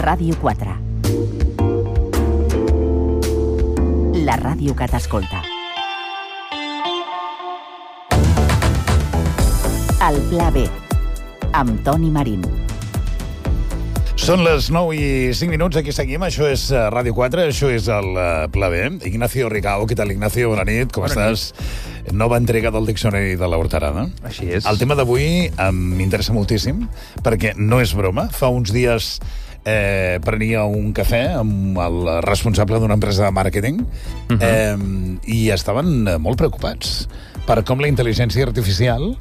Ràdio 4. La ràdio que t'escolta. El Pla B, amb Toni Marín. Són les 9:05, aquí seguim. Això és Ràdio 4, això és el Pla B. Ignacio Ricao, què tal, Ignacio? Bona nit, com estàs? Nova entrega del Diccionari de la Horterada. Així és. El tema d'avui m'interessa moltíssim, perquè no és broma. Fa uns dies prenia un cafè amb el responsable d'una empresa de màrqueting i estaven molt preocupats per com la intel·ligència artificial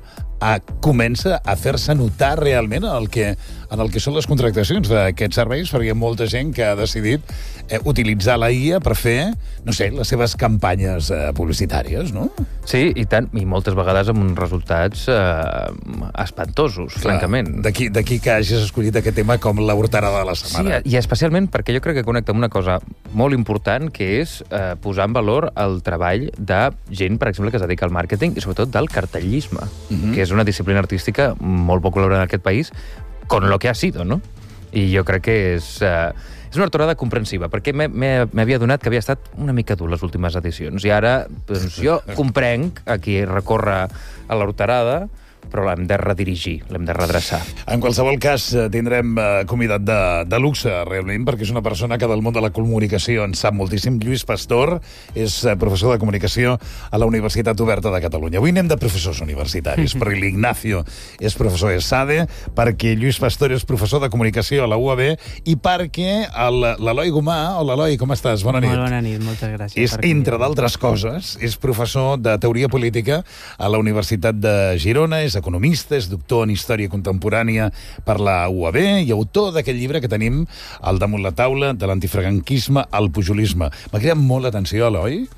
comença a fer-se notar realment en el que són les contractacions d'aquests serveis, perquè hi ha molta gent que ha decidit utilitzar la IA per fer, no sé, les seves campanyes publicitàries, no? Sí, i tant, i moltes vegades amb uns resultats espantosos, francament. D'aquí que hagis escollit aquest tema com la horterada de la setmana. Sí, i especialment perquè jo crec que connecta amb una cosa molt important, que és posar en valor el treball de gent, per exemple, que es dedica al màrqueting i sobretot del cartellisme, que és una disciplina artística molt popular en aquest país, con lo que ha sido, no? I jo crec que és una horterada comprensiva, perquè m'havia donat que havia estat una mica dur les últimes edicions, i ara doncs, jo comprenc a qui recorre a l'horterada, però l'hem de redirigir, l'hem de redreçar. En qualsevol cas, tindrem convidat de luxe, realment, perquè és una persona que del món de la comunicació en sap moltíssim. Lluís Pastor és professor de comunicació a la Universitat Oberta de Catalunya. Avui anem de professors universitaris, perquè l'Ignacio és professor de SADE, perquè Lluís Pastor és professor de comunicació a la UAB i perquè l'Eloi Gomà, hola Eloi, com estàs? Bona nit. Molt bona nit, moltes gràcies. Entre d'altres coses, és professor de teoria política a la Universitat de Girona, és economista, és doctor en història contemporània per la UAB i autor d'aquest llibre que tenim al damunt la taula, de l'antifranquisme al pujolisme. M'ha cridat molt l'atenció, Eloi,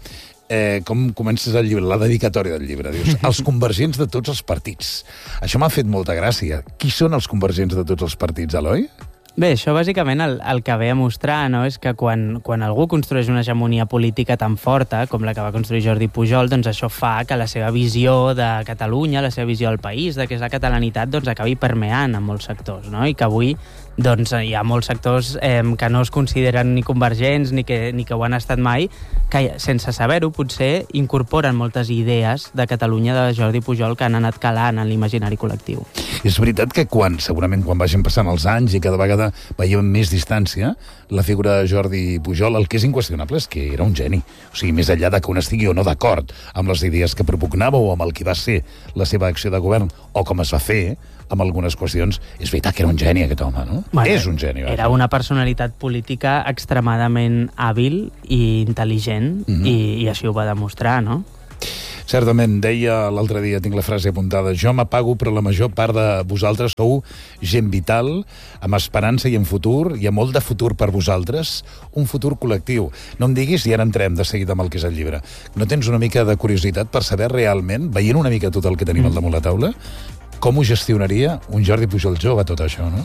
com comences el llibre, la dedicatòria del llibre. Dius, els convergents de tots els partits. Això m'ha fet molta gràcia. Qui són els convergents de tots els partits, Eloi? Bé, això bàsicament el que ve a mostrar, no, és que quan algú construeix una hegemonia política tan forta com la que va construir Jordi Pujol, doncs això fa que la seva visió de Catalunya, la seva visió del país, de què és la catalanitat, doncs acabi permeant en molts sectors, no? I que avui doncs, hi ha molts sectors que no es consideren ni convergents ni que ho han estat mai, que sense saber-ho potser incorporen moltes idees de Catalunya de Jordi Pujol que han anat calant en l'imaginari col·lectiu. És veritat que segurament quan vagin passant els anys i cada vegada veiem més distància, la figura de Jordi Pujol, el que és inqüestionable és que era un geni. O sigui, més enllà de que un estigui o no d'acord amb les idees que propugnava o amb el que va ser la seva acció de govern o com es va fer, amb algunes qüestions, és veritat que era un geni aquest home, no? Bueno, és un geni. Era una personalitat política extremadament hàbil i intel·ligent i així ho va demostrar, no? Certament, deia l'altre dia, tinc la frase apuntada, jo m'apago, però la major part de vosaltres sou gent vital, amb esperança i en futur, hi ha molt de futur per vosaltres, un futur col·lectiu. No em diguis, i ara entrem de seguida amb el que és el llibre, no tens una mica de curiositat per saber realment, veient una mica tot el que tenim al damunt la taula, com ho gestionaria un Jordi Pujol jove tot això, no?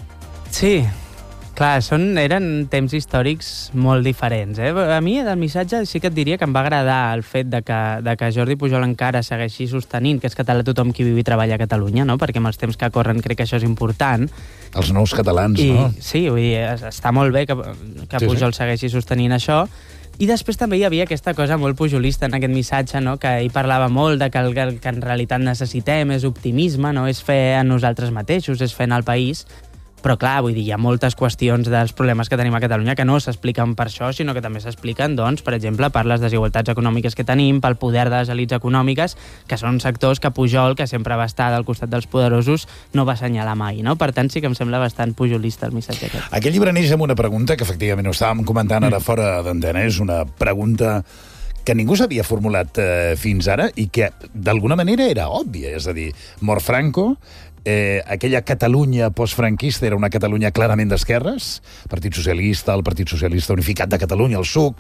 Sí, clar, eren temps històrics molt diferents. A mi, del missatge, sí que et diria que em va agradar el fet de que Jordi Pujol encara segueixi sostenint que és català tothom qui viu i treballa a Catalunya, no? Perquè amb els temps que corren crec que això és important. Els nous catalans, no? Sí, vull dir, està molt bé que Pujol segueixi sostenint això. I després també hi havia aquesta cosa molt pujolista en aquest missatge, no? Que ell parlava molt de que el que en realitat necessitem és optimisme, no? És fer en nosaltres mateixos, és fer en el país. Però clar, vull dir, hi ha moltes qüestions dels problemes que tenim a Catalunya que no s'expliquen per això, sinó que també s'expliquen, doncs, per exemple, per les desigualtats econòmiques que tenim, pel poder de les elits econòmiques, que són sectors que Pujol, que sempre va estar del costat dels poderosos, no va assenyalar mai, no? Per tant, sí que em sembla bastant pujolista el missatge aquest. Aquest llibre neix amb una pregunta que efectivament ho estàvem comentant ara fora d'antena, és una pregunta que ningú s'havia formulat fins ara i que d'alguna manera era òbvia, és a dir, mor Franco, aquella Catalunya postfranquista era una Catalunya clarament d'esquerres, Partit Socialista, el Partit Socialista Unificat de Catalunya, el SUC,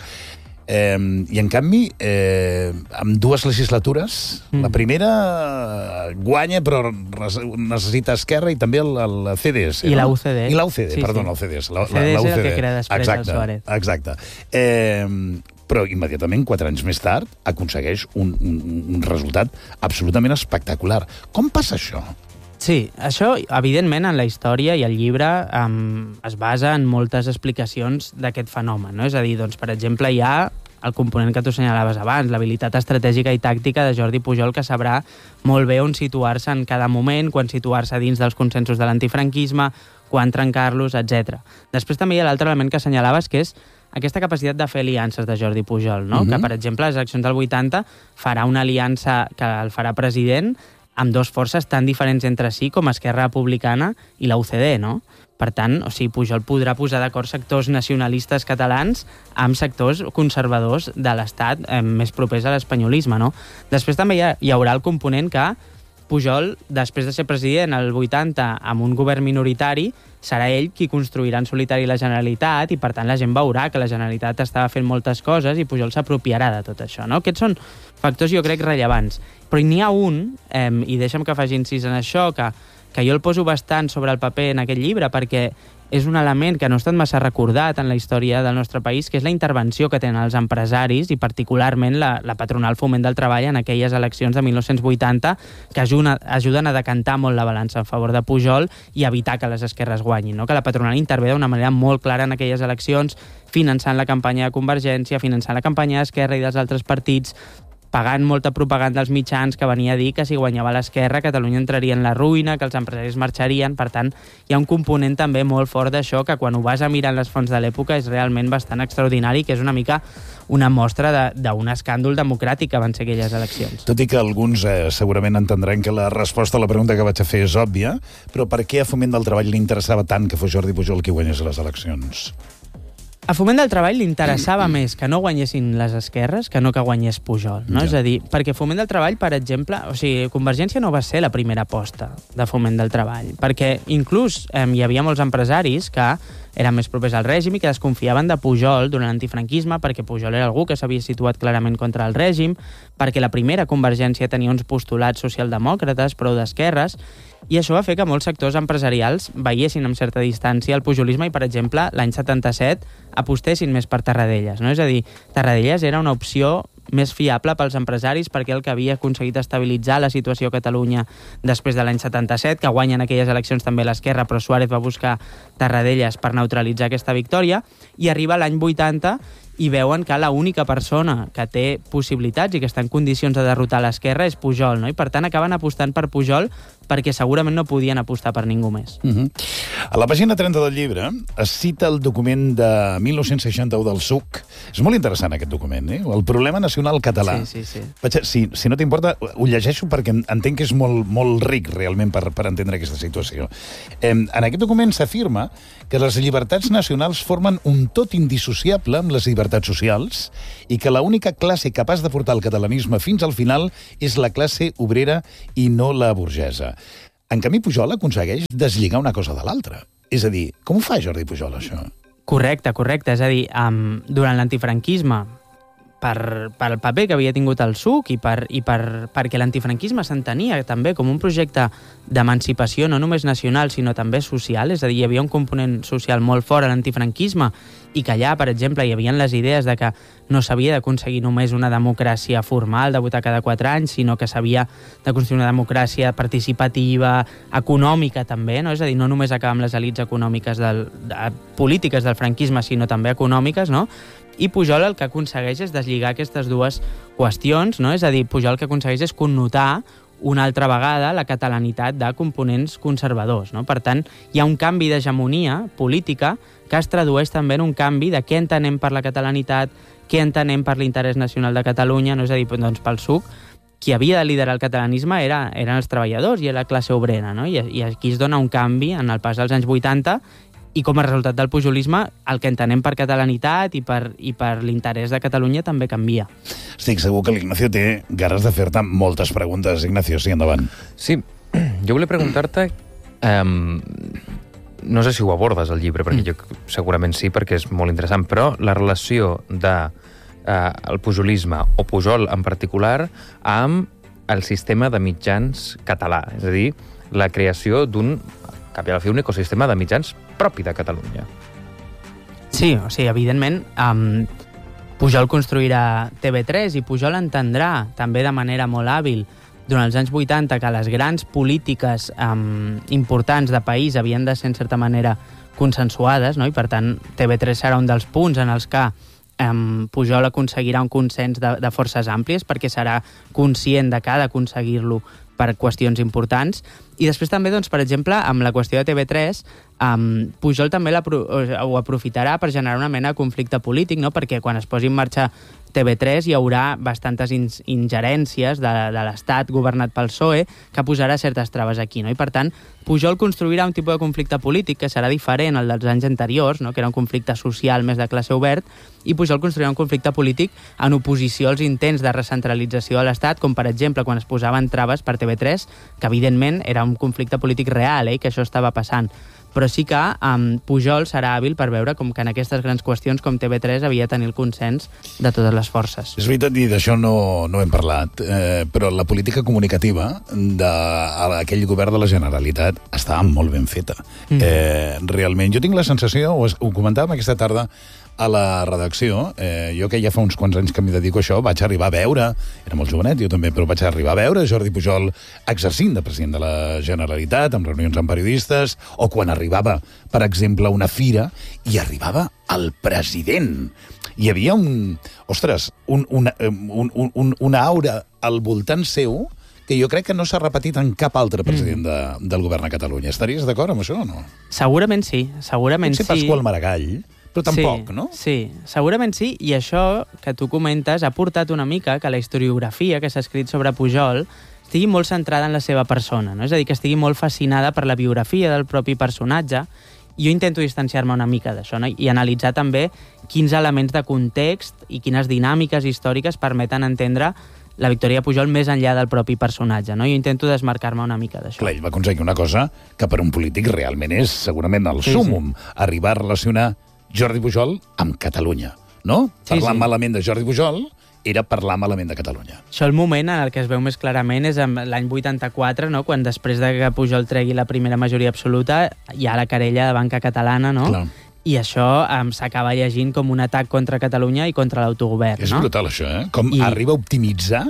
i en canvi, amb dues legislatures, la primera guanya però necessita Esquerra i també el CDS. I la UCD. I la UCD, perdona, el CDS. El CDS és el que crea després el Suárez. Exacte. Però immediatament, 4 anys més tard, aconsegueix un resultat absolutament espectacular. Com passa això? Sí, això, evidentment, en la història i el llibre es basa en moltes explicacions d'aquest fenomen, no? És a dir, doncs, per exemple, hi ha el component que tu assenyalaves abans, l'habilitat estratègica i tàctica de Jordi Pujol, que sabrà molt bé on situar-se en cada moment, quan situar-se dins dels consensos de l'antifranquisme, quan trencar-los, etc. Després també hi ha l'altre element que assenyalaves, que és aquesta capacitat de fer aliances de Jordi Pujol, no? Que, per exemple, a les eleccions del 80 farà una aliança que el farà president amb dues forces tan diferents entre si com Esquerra Republicana i la UCD, no? Per tant, Pujol podrà posar d'acord sectors nacionalistes catalans amb sectors conservadors de l'Estat més propers a l'espanyolisme, no? Després també hi haurà el component que Pujol, després de ser president el 80 amb un govern minoritari, serà ell qui construirà en solitari la Generalitat i, per tant, la gent veurà que la Generalitat estava fent moltes coses i Pujol s'apropiarà de tot això, no? Aquests són factors, jo crec, rellevants. Però n'hi ha un, i deixa'm que faci incís en això, que jo el poso bastant sobre el paper en aquest llibre, perquè és un element que no ha estat massa recordat en la història del nostre país, que és la intervenció que tenen els empresaris i particularment la patronal Foment del Treball en aquelles eleccions de 1980 que ajuden a decantar molt la balança en favor de Pujol i evitar que les esquerres guanyin, no? Que la patronal intervé d'una manera molt clara en aquelles eleccions, finançant la campanya de Convergència, finançant la campanya d'Esquerra i dels altres partits, pagant molta propaganda als mitjans que venia a dir que si guanyava l'Esquerra Catalunya entraria en la ruïna, que els empresaris marxarien. Per tant, hi ha un component també molt fort d'això que quan ho vas a mirar en les fonts de l'època és realment bastant extraordinari, que és una mica una mostra d'un escàndol democràtic que van ser aquelles eleccions. Tot i que alguns segurament entendran que la resposta a la pregunta que vaig a fer és òbvia, però per què a Foment del Treball li interessava tant que fos Jordi Pujol qui guanyés les eleccions? A Foment del Treball li interessava més que no guanyessin les esquerres que no que guanyés Pujol, no? Ja. És a dir, perquè Foment del Treball, per exemple, Convergència no va ser la primera aposta de Foment del Treball, perquè inclús hi havia molts empresaris que eren més propers al règim i que desconfiaven de Pujol durant l'antifranquisme, perquè Pujol era algú que s'havia situat clarament contra el règim, perquè la primera Convergència tenia uns postulats socialdemòcrates, prou d'esquerres, i això va fer que molts sectors empresarials veiessin amb certa distància el pujolisme i, per exemple, l'any 77 apostessin més per Tarradellas, no? És a dir, Tarradellas era una opció més fiable pels empresaris perquè el que havia aconseguit estabilitzar la situació a Catalunya després de l'any 77, que guanya en aquelles eleccions també l'Esquerra, però Suárez va buscar Tarradellas per neutralitzar aquesta victòria, i arriba l'any 80 i veuen que l'única persona que té possibilitats i que està en condicions de derrotar l'Esquerra és Pujol, no? I per tant acaben apostant per Pujol perquè segurament no podien apostar per ningú més. A la pàgina 30 del llibre es cita el document de 1961 del SUC. És molt interessant aquest document, el Problema Nacional Català. Sí. Si no t'importa, ho llegeixo perquè entenc que és molt, molt ric realment per entendre aquesta situació. En aquest document s'afirma que les llibertats nacionals formen un tot indissociable amb les llibertats socials i que l'única classe capaç de portar el catalanisme fins al final és la classe obrera i no la burgesa. En canvi, Pujol aconsegueix deslligar una cosa de l'altra. És a dir, com ho fa Jordi Pujol, això? Correcte. És a dir, durant l'antifranquisme, pel paper que havia tingut el SUC i perquè l'antifranquisme s'entenia també com un projecte d'emancipació no només nacional, sinó també social, és a dir, hi havia un component social molt fort a l'antifranquisme i que allà, per exemple, hi havia les idees de que no s'havia d'aconseguir només una democràcia formal de votar cada 4 anys, sinó que s'havia de construir una democràcia participativa, econòmica també, no? És a dir, no només acabar amb les elits econòmiques polítiques del franquisme, sinó també econòmiques, no? I Pujol el que aconsegueix és deslligar aquestes dues qüestions, no? És a dir, Pujol el que aconsegueix és connotar una altra vegada la catalanitat de components conservadors, no? Per tant, hi ha un canvi d'hegemonia política que es tradueix també en un canvi de què entenem per la catalanitat, què entenem per l'interès nacional de Catalunya, no? És a dir, doncs, pel SUC, qui havia de liderar el catalanisme eren els treballadors i la classe obrera, no? I aquí es dona un canvi en el pas dels anys 80 i com a resultat del pujolisme, el que entenem per catalanitat i per l'interès de Catalunya també canvia. Estic segur que l'Ignacio té ganes de fer-te moltes preguntes. Ignacio, sí, endavant. Sí, jo volia preguntar-te... no sé si ho abordes al llibre, perquè jo segurament sí, perquè és molt interessant, però la relació de el pujolisme, o Pujol en particular, amb el sistema de mitjans català, és a dir, la creació d'un, cap i a la fi, un ecosistema de mitjans propi de Catalunya. Sí, evidentment, Pujol construirà TV3 i Pujol entendrà també de manera molt hàbil durant els anys 80 que les grans polítiques importants de país havien de ser, en certa manera, consensuades, no? I per tant TV3 serà un dels punts en els que Pujol aconseguirà un consens de forces àmplies perquè serà conscient de que ha d'aconseguir-lo per qüestions importants. I després també, doncs, per exemple, amb la qüestió de TV3, Pujol també ho aprofitarà per generar una mena de conflicte polític, no? Perquè quan es posi en marxa TV3 hi haurà bastantes ingerències de l'Estat governat pel PSOE que posarà certes traves aquí, no? I per tant, Pujol construirà un tipus de conflicte polític que serà diferent al dels anys anteriors, no? Que era un conflicte social més de classe obert, i Pujol construirà un conflicte polític en oposició als intents de recentralització de l'Estat, com per exemple quan es posaven traves per TV3, que evidentment era un conflicte polític real, que això estava passant. Però sí que Pujol serà hàbil per veure com que en aquestes grans qüestions com TV3 havia de tenir el consens de totes les forces. És veritat, i d'això no hem parlat, però la política comunicativa d'aquell govern de la Generalitat estava molt ben feta. Realment, jo tinc la sensació, ho comentàvem aquesta tarda a la redacció, jo que ja fa uns quants anys que m'hi dedico a això, vaig arribar a veure, era molt jovenet jo també, però vaig arribar a veure Jordi Pujol exercint de president de la Generalitat, amb reunions amb periodistes, o quan arribava, per exemple, a una fira, i arribava el president. Hi havia una aura al voltant seu que jo crec que no s'ha repetit en cap altre president del govern a Catalunya. Estaries d'acord amb això o no? Segurament sí, segurament sí. Potser Pasqual Maragall, però tampoc, no? Sí, segurament sí, i això que tu comentes ha portat una mica que la historiografia que s'ha escrit sobre Pujol estigui molt centrada en la seva persona, no? És a dir, que estigui molt fascinada per la biografia del propi personatge. Jo intento distanciar-me una mica d'això, no? I analitzar també quins elements de context i quines dinàmiques històriques permeten entendre la Victòria Pujol més enllà del propi personatge, no? Jo intento desmarcar-me una mica d'això. Clar, ell va aconseguir una cosa que per un polític realment és segurament el súmum, arribar a relacionar Jordi Pujol amb Catalunya, no? Parlar malament de Jordi Pujol era parlar malament de Catalunya. Això el moment en el que es veu més clarament és l'any 84, no? Quan després de que Pujol tregui la primera majoria absoluta hi ha la querella de Banca Catalana, no? Clar. I això s'acaba llegint com un atac contra Catalunya i contra l'autogovern, no? És brutal, això, Com arriba a optimitzar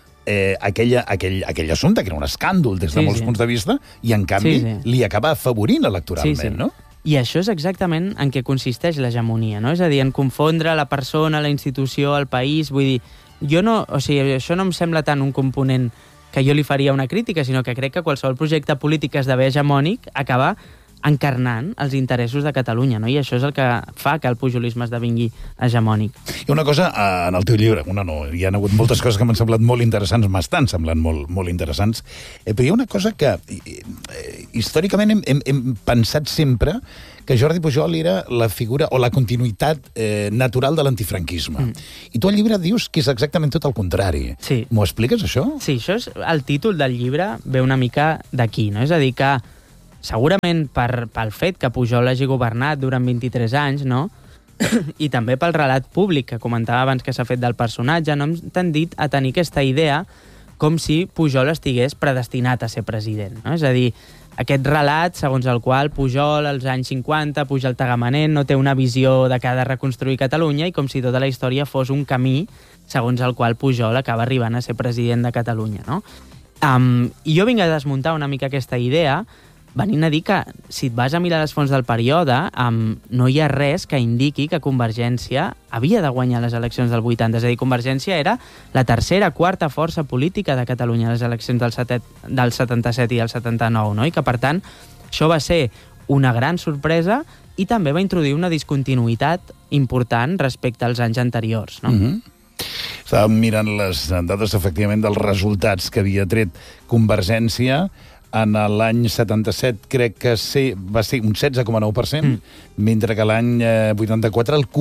aquell assumpte, que era un escàndol des de molts punts de vista, i en canvi li acaba afavorint electoralment, no? I això és exactament en què consisteix l'hegemonia, no? És a dir, en confondre la persona, la institució, el país. Vull dir, això no em sembla tant un component que jo li faria una crítica, sinó que crec que qualsevol projecte polític que esdevé hegemònic acaba encarnant els interessos de Catalunya, no? I això és el que fa que el pujolisme esdevingui hegemònic. Hi ha una cosa en el teu llibre, hi ha hagut moltes coses que m'han semblat molt interessants, m'estan semblant molt interessants, però hi ha una cosa que històricament hem pensat sempre que Jordi Pujol era la figura o la continuïtat natural de l'antifranquisme. I tu al llibre dius que és exactament tot el contrari. Sí. M'ho expliques, això? Sí, això és el títol del llibre, ve una mica d'aquí, no? És a dir, que segurament pel fet que Pujol hagi governat durant 23 anys, no? I també pel relat públic que comentava abans que s'ha fet del personatge, no hem tendit a tenir aquesta idea com si Pujol estigués predestinat a ser president, no? És a dir, aquest relat segons el qual Pujol als anys 50 puja al Tagamanent, no té una visió de que ha de reconstruir Catalunya i com si tota la història fos un camí segons el qual Pujol acaba arribant a ser president de Catalunya, no? I jo vinc a desmuntar una mica aquesta idea venint a dir que, si et vas a mirar les fonts del període, no hi ha res que indiqui que Convergència havia de guanyar les eleccions del 80. És a dir, Convergència era la tercera, quarta força política de Catalunya a les eleccions del 77 i el 79, no? I que, per tant, això va ser una gran sorpresa i també va introduir una discontinuïtat important respecte als anys anteriors, no? Estàvem mirant les dades, efectivament, dels resultats que havia tret Convergència. En l'any 77 crec que va ser un 16,9%, mentre que l'any 84 el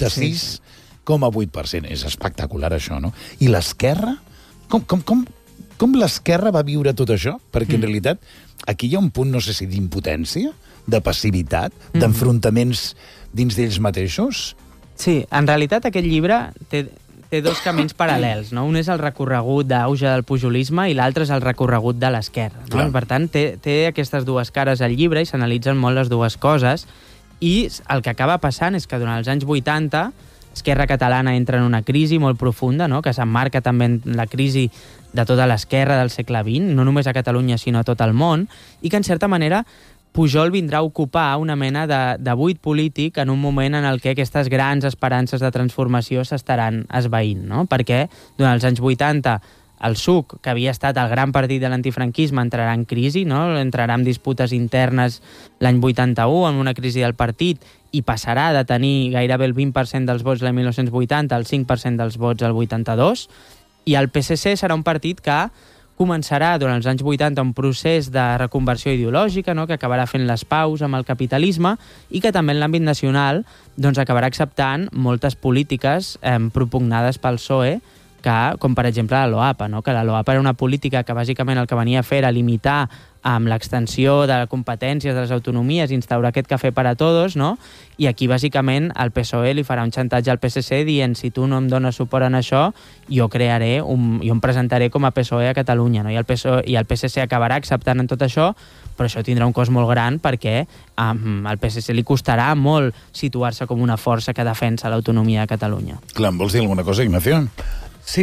46,8%. És espectacular, això, no? I l'esquerra? Com l'esquerra va viure tot això? Perquè, en realitat, aquí hi ha un punt, no sé si d'impotència, de passivitat, d'enfrontaments dins d'ells mateixos. Sí, en realitat aquest llibre té dos camins paral·lels, no? Un és el recorregut d'auge del pujolisme i l'altre és el recorregut de l'esquerra, no? Per tant, té aquestes dues cares al llibre i s'analitzen molt les dues coses, i el que acaba passant és que durant els anys 80 Esquerra Catalana entra en una crisi molt profunda, no? Que s'emmarca també en la crisi de tota l'esquerra del segle XX, no només a Catalunya sinó a tot el món, i que en certa manera Pujol vindrà a ocupar una mena de buit polític en un moment en el què aquestes grans esperances de transformació s'estaran esvaint, no? Perquè durant els anys 80 el PSUC, que havia estat el gran partit de l'antifranquisme, entrarà en crisi, no? Entrarà en disputes internes l'any 81, en una crisi del partit, i passarà de tenir gairebé el 20% dels vots l'any 1980 al 5% dels vots al 82, i el PSC serà un partit que començarà durant els anys 80 un procés de reconversió ideològica, no? Que acabarà fent les paus amb el capitalisme i que també en l'àmbit nacional doncs, acabarà acceptant moltes polítiques propugnades pel PSOE, com per exemple la LOAPA, no? Que la LOAPA era una política que bàsicament el que venia a fer era limitar amb l'extensió de competències de les autonomies, instaurar aquest cafè per a tots, no? I aquí bàsicament el PSOE li farà un xantatge al PSC dient si tu no em dones suport en això, jo em presentaré com a PSOE a Catalunya, no? I el PSC acabarà acceptant en tot això, però això tindrà un cost molt gran perquè al PSC li costarà molt situar-se com una força que defensa l'autonomia de Catalunya. Clar, em vols dir alguna cosa, Ignacio? Sí.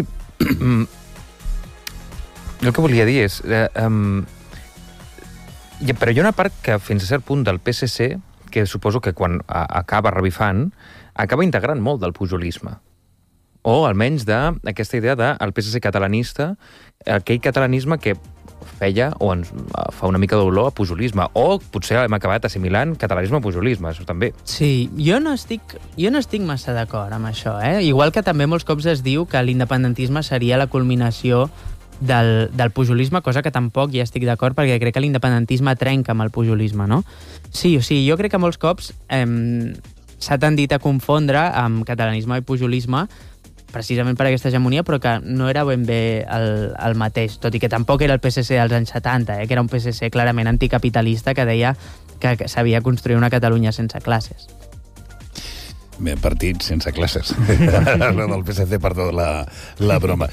El que volia dir és... però hi ha una part que fins a cert punt del PSC, que suposo que quan acaba revifant, acaba integrant molt del pujolisme. O almenys d'aquesta idea del PSC catalanista, aquell catalanisme que feia o ens fa una mica d'olor a pujolisme. O potser hem acabat assimilant catalanisme a pujolisme, això també. Sí, jo no estic massa d'acord amb això, Igual que també molts cops es diu que l'independentisme seria la culminació del pujolisme, cosa que tampoc hi estic d'acord perquè crec que l'independentisme trenca amb el pujolisme, no? Sí, o sigui, jo crec que molts cops s'ha tendit a confondre amb catalanisme i pujolisme precisament per aquesta hegemonia, però que no era ben bé el mateix, tot i que tampoc era el PSC dels anys 70, que era un PSC clarament anticapitalista que deia que s'havia construït una Catalunya sense classes. Bé, partit sense classes. El PSC, perdó, la broma.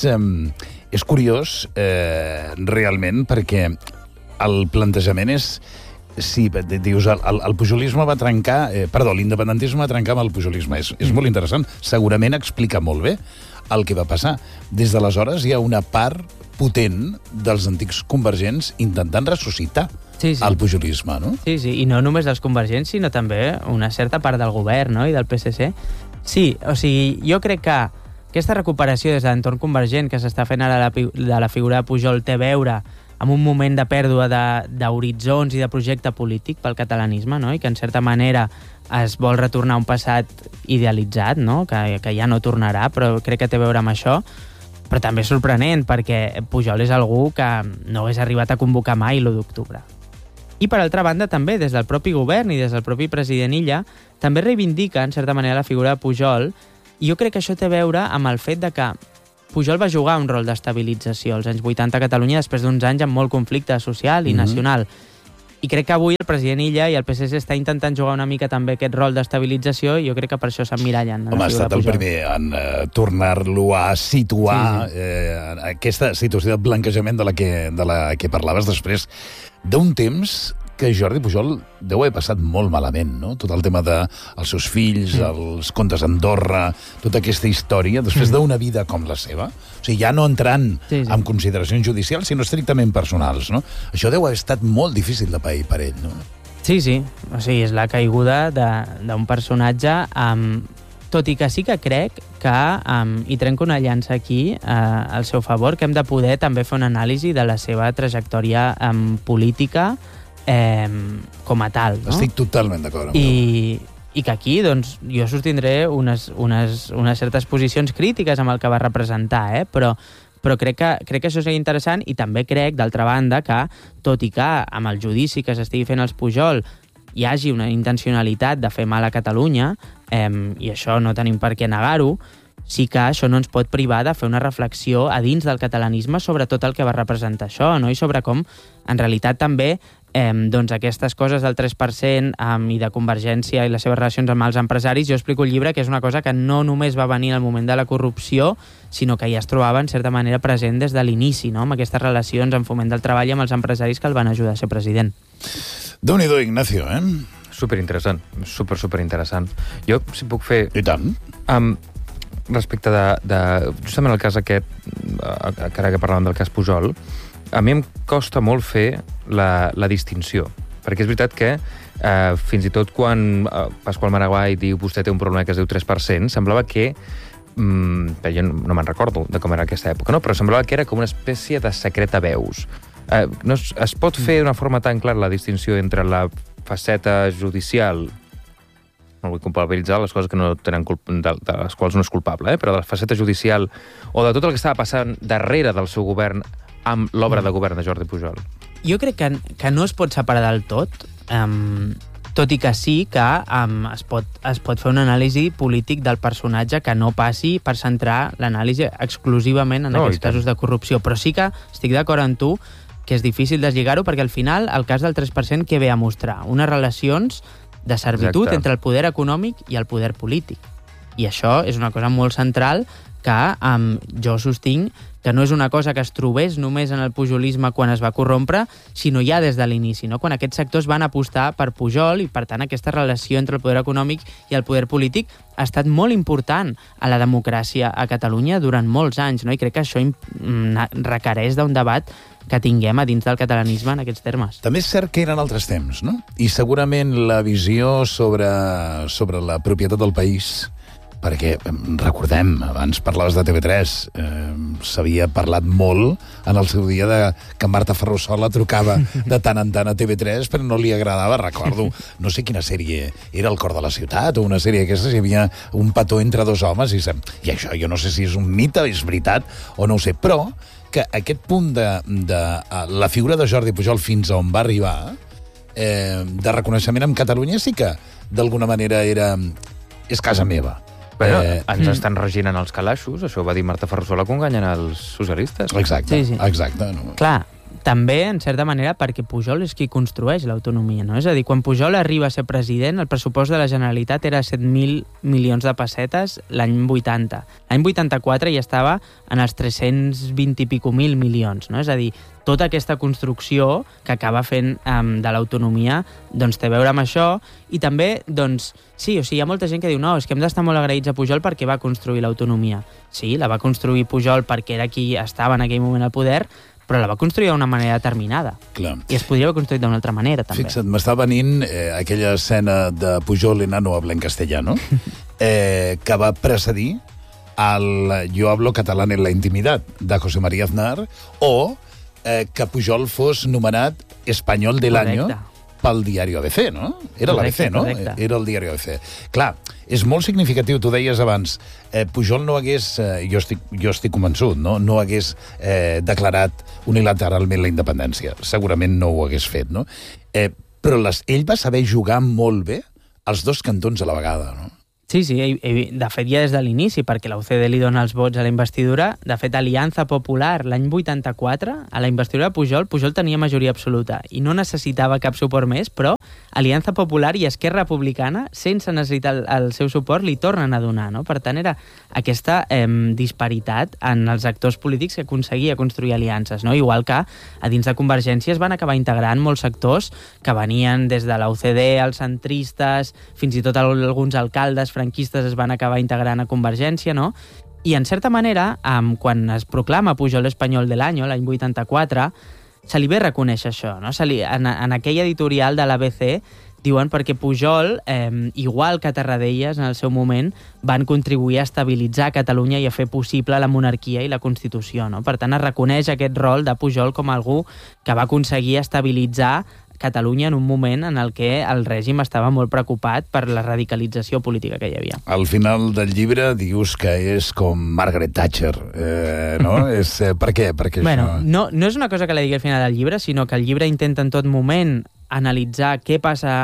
És curiós, realment, perquè el plantejament és... Sí, dius, el pujolisme va trencar... l'independentisme va trencar amb el pujolisme. És molt interessant. Segurament explica molt bé el que va passar. Des d'aleshores hi ha una part potent dels antics convergents intentant ressuscitar el pujolisme, no? Sí, i no només dels convergents, sinó també una certa part del govern, no?, i del PSC. Sí, o sigui, jo crec que aquesta recuperació des de l'entorn convergent que s'està fent ara de la figura de Pujol té a veure amb un moment de pèrdua d'horitzons i de projecte polític pel catalanisme, no? I que en certa manera es vol retornar a un passat idealitzat, no? Que ja no tornarà, però crec que té a veure amb això. Però també és sorprenent perquè Pujol és algú que no hagués arribat a convocar mai l'1 d'octubre. I per altra banda també des del propi govern i des del propi president Illa també reivindica en certa manera la figura de Pujol, i jo crec que això té a veure amb el fet de que Pujol va jugar un rol d'estabilització als anys 80 a Catalunya després d'uns anys amb molt conflicte social i nacional. I crec que avui el president Illa i el PSC està intentant jugar una mica també aquest rol d'estabilització i jo crec que per això s'emmirallen. Home, ha estat el primer en tornar-lo a situar aquesta situació de blanquejament de la que parlaves després d'un temps que Jordi Pujol deu haver passat molt malament, no? Tot el tema dels seus fills, els contes a Andorra, tota aquesta història, després d'una vida com la seva, o sigui, ja no entrant en consideracions judicials, sinó estrictament personals, no? Això deu haver estat molt difícil de pair per ell, no? Sí, o sigui, és la caiguda d'un personatge tot i que sí que crec que, i trenco una llança aquí al seu favor, que hem de poder també fer una anàlisi de la seva trajectòria política com a tal, no? Estic totalment d'acord amb I que aquí, doncs, jo sostindré unes certes posicions crítiques amb el que va representar, però crec que això seria interessant, i també crec, d'altra banda, que, tot i que amb el judici que s'estigui fent als Pujol hi hagi una intencionalitat de fer mal a Catalunya, i això no tenim per què negar-ho, sí que això no ens pot privar de fer una reflexió a dins del catalanisme sobre tot el que va representar això, no? I sobre com, en realitat, també doncs aquestes coses del 3% i de Convergència i les seves relacions amb els empresaris, jo explico al llibre que és una cosa que no només va venir al moment de la corrupció, sinó que ja es trobava en certa manera present des de l'inici, no? Amb aquestes relacions en foment del treball amb els empresaris que el van ajudar a ser president. Déu-n'hi-do, Ignacio, Superinteressant, superinteressant. Jo, si puc fer... I tant. Respecte de justament el cas aquest, que ara que parlàvem del cas Pujol, a mi em costa molt fer la distinció. Perquè és veritat que fins i tot quan Pasqual Maragall diu vostè té un problema que es diu 3%, semblava que jo no me'n recordo de com era aquesta època, no? Però semblava que era com una espècie de secret a veus. No es pot fer d'una forma tan clara la distinció entre la faceta judicial, no vull culpabilitzar les coses que no tenen de les quals no és culpable, però de la faceta judicial o de tot el que estava passant darrere del seu govern amb l'obra de govern de Jordi Pujol. Jo crec que no es pot separar del tot, tot i que sí que es pot fer una anàlisi polític del personatge que no passi per centrar l'anàlisi exclusivament en aquests casos de corrupció. Però sí que estic d'acord amb tu que és difícil deslligar-ho perquè al final el cas del 3% què ve a mostrar? Unes relacions de servitud entre el poder econòmic i el poder polític. I això és una cosa molt central que jo sostinc que no és una cosa que es trobés només en el pujolisme quan es va corrompre, sinó ja des de l'inici, no? Quan aquests sectors van apostar per Pujol i, per tant, aquesta relació entre el poder econòmic i el poder polític ha estat molt important a la democràcia a Catalunya durant molts anys, no? I crec que això requereix d'un debat que tinguem a dins del catalanisme en aquests termes. També és cert que eren altres temps, no? I segurament la visió sobre la propietat del país, perquè, recordem, abans parlaves de TV3, s'havia parlat molt en el seu dia de que Marta Ferrusola trucava de tant en tant a TV3, però no li agradava, recordo, no sé quina sèrie, era El cor de la ciutat, o una sèrie d'aquestes, hi havia un petó entre dos homes, i això jo no sé si és un mite, és veritat, o no ho sé, però que aquest punt de la figura de Jordi Pujol fins a on va arribar, de reconeixement amb Catalunya, sí que d'alguna manera és casa meva. Però ens estan regint en els calaixos, això ho va dir Marta Ferrusola quan guanyen els socialistes. Exacte, sí. Exacte. No. Clar, també, en certa manera, perquè Pujol és qui construeix l'autonomia, no? És a dir, quan Pujol arriba a ser president, el pressupost de la Generalitat era 7.000 milions de pessetes l'any 80. L'any 84 ja estava en els 320 i pico mil milions, no? És a dir, tota aquesta construcció que acaba fent de l'autonomia doncs té a veure amb això i també, doncs, sí, o sigui, hi ha molta gent que diu no, és que hem d'estar molt agraïts a Pujol perquè va construir l'autonomia. Sí, la va construir Pujol perquè era qui estava en aquell moment al poder, però la va construir d'una manera determinada. Clar. I es podria haver construït d'una altra manera, també. Fixa't, m'està venint aquella escena de Pujol enano habla en castellano, que va precedir el Yo hablo catalán en la intimidad, de José María Aznar, o que Pujol fos nomenat Espanyol de l'Any pel diari ABC, no? Era l'ABC, no? Correcte. Era el diari ABC. Clar, és molt significatiu, tu deies abans, Pujol no hagués, jo estic convençut, no hagués declarat unilateralment la independència. Segurament no ho hagués fet, no? Però ell va saber jugar molt bé els dos cantons a la vegada, no? Sí, de fet ja des de l'inici, perquè la UCD li dona els vots a la investidura. De fet, Aliança Popular, l'any 84, a la investidura de Pujol tenia majoria absoluta i no necessitava cap suport més, però Aliança Popular i Esquerra Republicana, sense necessitar el seu suport, li tornen a donar, no? Per tant, era aquesta disparitat en els actors polítics que aconseguia construir aliances, no? Igual que a dins de Convergència es van acabar integrant molts sectors que venien des de la UCD, els centristes, fins i tot alguns alcaldes franquistes es van acabar integrant a Convergència, no? I, en certa manera, quan es proclama Pujol Espanyol de l'Any, l'any 84, se li ve reconèixer això, no? En aquell editorial de l'ABC diuen perquè Pujol, igual que Tarradellas en el seu moment, van contribuir a estabilitzar Catalunya i a fer possible la monarquia i la Constitució, no? Per tant, es reconeix aquest rol de Pujol com algú que va aconseguir estabilitzar Catalunya en un moment en el que el règim estava molt preocupat per la radicalització política que hi havia. Al final del llibre dius que és com Margaret Thatcher, no? Per què? Perquè bueno, no és una cosa que la digui al final del llibre, sinó que el llibre intenta en tot moment analitzar què passa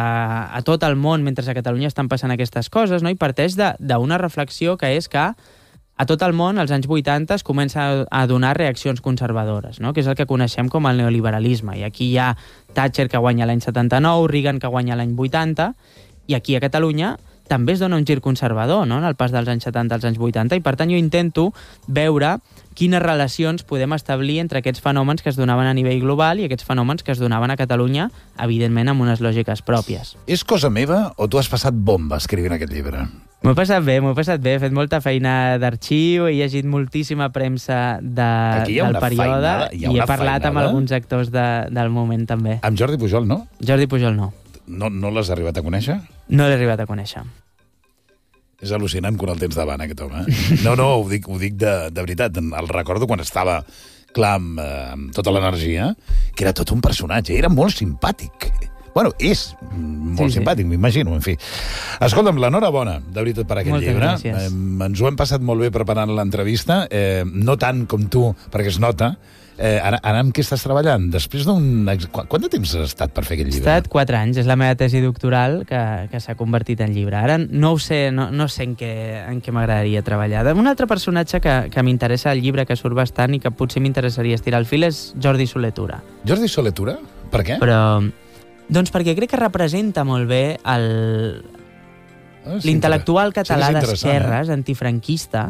a tot el món mentre a Catalunya estan passant aquestes coses, no? I parteix d'una reflexió que és que a tot el món, als anys 80, es comença a donar reaccions conservadores, no? Que és el que coneixem com el neoliberalisme. I aquí hi ha Thatcher, que guanya l'any 79, Reagan, que guanya l'any 80, i aquí a Catalunya també es dona un gir conservador, no?, en el pas dels anys 70 als anys 80, i per tant jo intento veure quines relacions podem establir entre aquests fenòmens que es donaven a nivell global i aquests fenòmens que es donaven a Catalunya, evidentment amb unes lògiques pròpies. És cosa meva o tu has passat bomba escrivint aquest llibre? M'ho he passat bé, he fet molta feina d'arxiu, he llegit moltíssima premsa del període i he parlat amb alguns actors del moment també. Amb Jordi Pujol, no? Jordi Pujol no. No l'has arribat a conèixer? No l'he arribat a conèixer. És al·lucinant quan el tens davant, aquest home. No, ho dic de veritat. El recordo quan estava, clar, amb tota l'energia, que era tot un personatge. Era molt simpàtic. Bueno, és molt simpàtic, m'imagino, en fi. Escolta'm, l'enhorabona, de veritat, per aquest llibre. Moltes gràcies. Ens ho hem passat molt bé preparant l'entrevista, no tant com tu, perquè es nota. Ara amb què estàs treballant? Després Quant de temps has estat per fer aquest llibre? He estat 4 anys, és la meva tesi doctoral que s'ha convertit en llibre. Ara no ho sé, no sé en què m'agradaria treballar. Un altre personatge que m'interessa al llibre, que surt bastant i que potser m'interessaria estirar el fil, és Jordi Soletura. Jordi Soletura? Per què? Doncs perquè crec que representa molt bé l'intel·lectual català d'esquerres, antifranquista,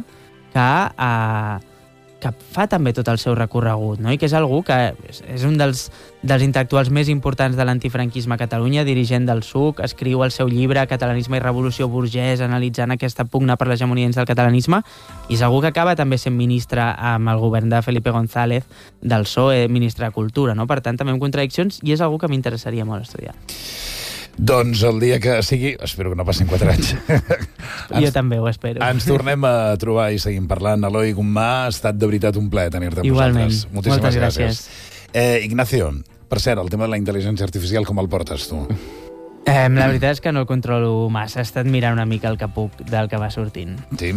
que fa també tot el seu recorregut, no? I que és algú que és un dels intel·lectuals més importants de l'antifranquisme a Catalunya, dirigent del SUC, escriu el seu llibre Catalanisme i revolució burgès, analitzant aquesta pugna per l'hegemonia dins del catalanisme, i és algú que acaba també sent ministre amb el govern de Felipe González del PSOE, ministre de Cultura, no? Per tant, també amb contradiccions, i és algú que m'interessaria molt estudiar. Doncs el dia que sigui, espero que no passin 4 anys. Jo també ho espero. Ens tornem a trobar i seguim parlant. Eloi Gomà, ha estat de veritat un plaer tenir-te amb vosaltres. Igualment. Moltes gràcies. Ignacio, per cert, el tema de la intel·ligència artificial, com el portes tu? La veritat és que no el controlo massa. He estat mirant una mica el que puc del que va sortint. Sí?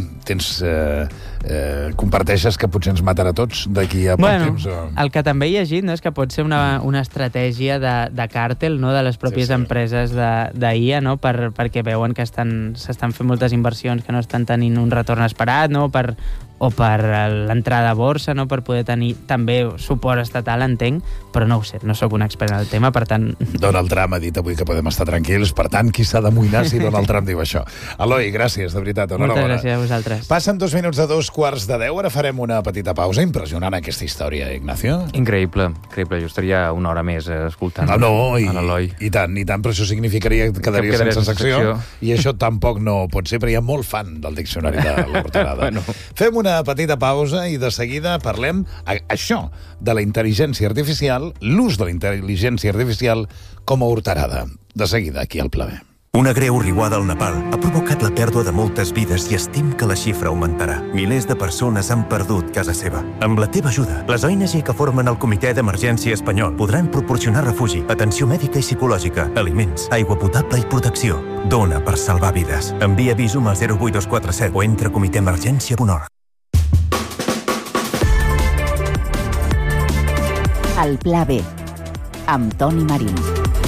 Comparteixes que potser ens matarà tots d'aquí a poc temps? El que també he llegit, no, és que pot ser una estratègia de càrtel, no, de les pròpies empreses d'IA, no, perquè veuen que s'estan fent moltes inversions que no estan tenint un retorn esperat, no, o per l'entrada a borsa, no, per poder tenir també suport estatal, entenc, però no ho sé, no sóc un expert en el tema, per tant... Donald Trump ha dit avui que podem estar tranquils, per tant, qui s'ha d'amoïnar si Donald Trump diu això? Eloi, gràcies, de veritat, enhorabona. Moltes gràcies a vosaltres. Passen 2 minuts de 2:15, ara farem una petita pausa. Impressionant aquesta història, Ignacio. Increïble. Jo estaria una hora més escoltant l'Eloi. I tant, però això significaria que quedaria sense secció, i això tampoc no pot ser, però hi ha molt fan del diccionari de la Horterada. Fem una petita pausa i de seguida parlem això de la intel·ligència artificial, l'ús de la intel·ligència artificial com a horterada. De seguida, aquí al Pla B. Una greu riuada al Nepal ha provocat la pèrdua de moltes vides i estim que la xifra augmentarà. Milers de persones han perdut casa seva. Amb la teva ajuda, les ONG que formen el Comitè d'Emergència Espanyol podran proporcionar refugi, atenció mèdica i psicològica, aliments, aigua potable i protecció. Dona per salvar vides. Envia Visum al 08247 o entra a comitèemergència.org. El Pla B, amb Toni Marín.